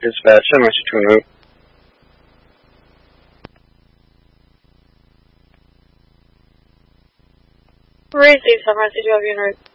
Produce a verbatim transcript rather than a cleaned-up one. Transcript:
dispatch, seven one six two en route. Receive seven one six two en route.